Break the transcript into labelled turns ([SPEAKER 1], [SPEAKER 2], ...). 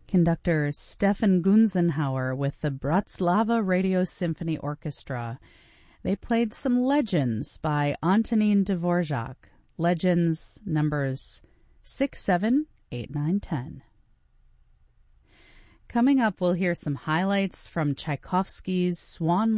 [SPEAKER 1] Conductor Stefan Gunzenhauer with the Bratislava Radio Symphony Orchestra. They played some Legends by Antonín Dvořák. Legends numbers 6, 7, 8, 9, 10. Coming up, we'll hear some highlights from Tchaikovsky's Swan